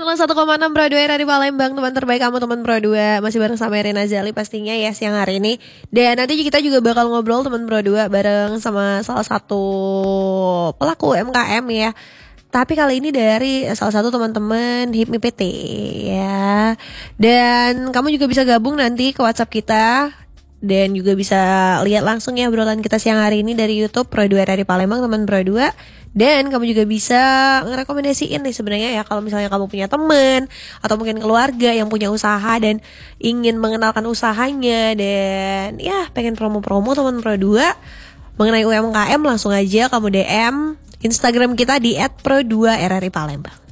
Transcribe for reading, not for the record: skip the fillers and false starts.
101,6 Pro 2 dari Palembang, teman terbaik kamu teman Pro 2. Masih bareng sama Irina Zali pastinya ya siang hari ini. Dan nanti kita juga bakal ngobrol teman Pro 2 bareng sama salah satu pelaku UMKM ya. Tapi kali ini dari salah satu teman-teman HIPMI PT ya. Dan kamu juga bisa gabung nanti ke WhatsApp kita. Dan juga bisa lihat langsung ya obrolan kita siang hari ini dari YouTube Pro 2 dari Palembang teman Pro 2. Dan kamu juga bisa ngerekomendasiin nih sebenarnya ya, kalau misalnya kamu punya teman atau mungkin keluarga yang punya usaha dan ingin mengenalkan usahanya dan ya pengen promo-promo teman Pro 2 mengenai UMKM, langsung aja kamu DM Instagram kita di @pro2rri Palembang.